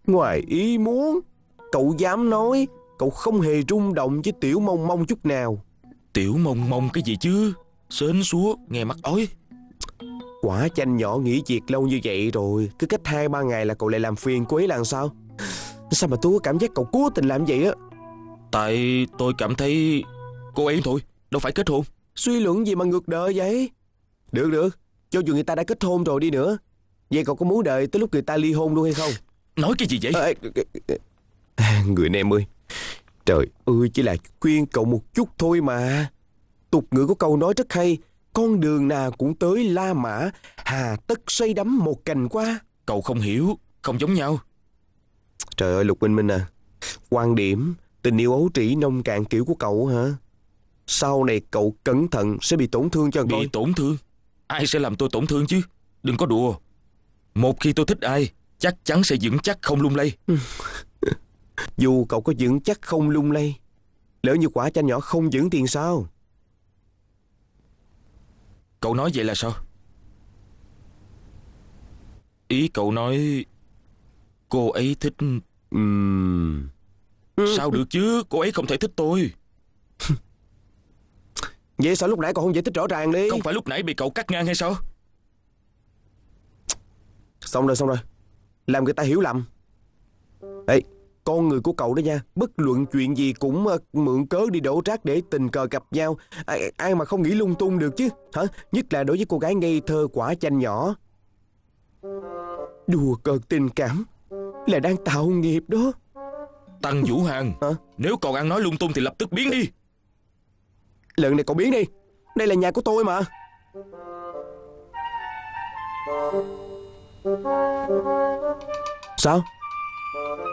Ngoài ý muốn. Cậu dám nói cậu không hề rung động với Tiểu Mông Mông chút nào. Tiểu Mông Mông cái gì chứ? Sến súa nghe mắc ói. Quả chanh nhỏ nghỉ việc lâu như vậy rồi, cứ cách 2-3 ngày là cậu lại làm phiền cô ấy là sao? Sao mà tôi có cảm giác cậu cố tình làm vậy á? Tại tôi cảm thấy cô ấy thôi, đâu phải kết hôn. Suy luận gì mà ngược đời vậy? Được được, cho dù người ta đã kết hôn rồi đi nữa, vậy cậu có muốn đợi tới lúc người ta ly hôn luôn hay không? Nói cái gì vậy? Người anh em ơi, trời ơi, chỉ là khuyên cậu một chút thôi mà. Tục ngữ có câu nói rất hay: con đường nào cũng tới La Mã, hà tất xây đắm một cành hoa. Cậu không hiểu, không giống nhau. Trời ơi Lục Minh Minh à, quan điểm tình yêu ấu trĩ nông cạn kiểu của cậu hả? Sau này cậu cẩn thận sẽ bị tổn thương cho coi. Bị tổn thương? Ai sẽ làm tôi tổn thương chứ? Đừng có đùa. Một khi tôi thích ai, chắc chắn sẽ vững chắc không lung lay. Dù cậu có vững chắc không lung lay, lỡ như quả chanh nhỏ không vững tiền sao? Cậu nói vậy là sao? Ý cậu nói cô ấy thích... Sao được chứ? Cô ấy không thể thích tôi. Vậy sao lúc nãy cậu không giải thích rõ ràng đi? Không phải lúc nãy bị cậu cắt ngang hay sao? Xong rồi, làm người ta hiểu lầm. Ê, con người của cậu đó nha, bất luận chuyện gì cũng mượn cớ đi đổ rác để tình cờ gặp nhau. Ai mà không nghĩ lung tung được chứ hả? Nhất là đối với cô gái ngây thơ quả chanh nhỏ. Đùa cợt tình cảm là đang tạo nghiệp đó. Tăng Vũ Hàn, Hả? nếu còn ăn nói lung tung thì lập tức biến đi. Lần này cậu biến đi, đây là nhà của tôi mà. Sao?